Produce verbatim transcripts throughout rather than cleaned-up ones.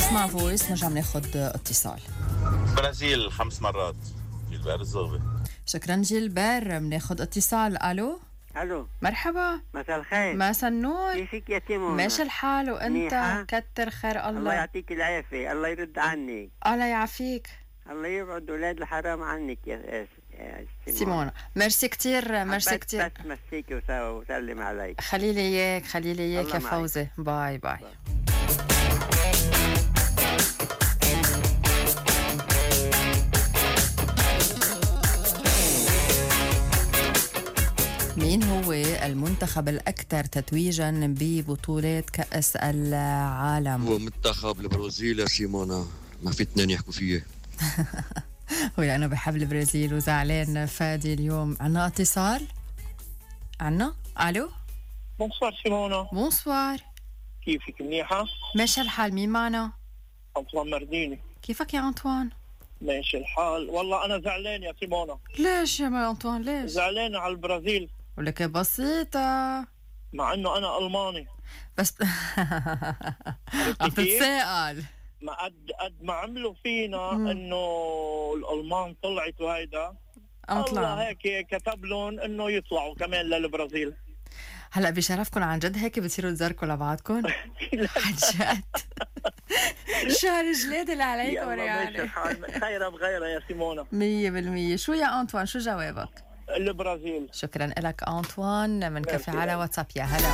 نسمع فويس نرجع بناخد اتصال. برازيل خمس مرات. جيلبير الزغبي. شكرا جيلبير. بناخد اتصال. الو الو مرحبا. مساء الخير. مساء النور. كيفك يا تيمون؟ ماشي الحال وانت؟ منيحة؟ كتر خير الله. الله يعطيك العافية، الله يرد عنك، الله يعافيك. الله يبعد اولاد الحرام عنك يا يا سيمونا. ميرسي كتير ميرسي كتير. بس مسيك وسلم عليك. خليلي اياك خليلي اياك يا الله فوزي. باي باي, باي. مين هو المنتخب الأكثر تتويجاً ببطولات كأس العالم؟ هو منتخب البرازيل يا سيمونا، ما في اثنين يحكوا فيه. هو أنا بحب البرازيل وزعلان فادي اليوم. عنا اتصال؟ عنا؟ ألو؟ بونسوار سيمونا. بونسوار. كيفك؟ منيحة؟ ماشي الحال. مين معنا؟ أنطوان مرديني. كيفك يا أنطوان؟ ماشي الحال. والله أنا زعلان يا سيمونا. ليش يا ما أنطوان ليش؟ زعلان على البرازيل. ولك بسيطة، مع إنه أنا ألماني بس عم تتساءل. ما قد قد ما عملوا فينا إنه الألمان طلعت وهيدا، الله هيك كتب لهم إنه يطلعوا كمان للبرازيل. هلا بشرفكم عن جد هيك بتصيروا تزاركوا لبعضكم؟ عن جد شهر جلاد اللي عليكم يعني. خيرة بغيرة يا سيمونا. مية بالمية. شو يا أنطوان شو جوابك؟ البرازيل. شكرا لك أنطوان من كافي على واتساب. يا هلا.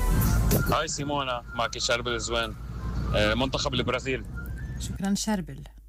هاي سيمونا، معك شربل زوين. منتخب البرازيل. شكرا شربل.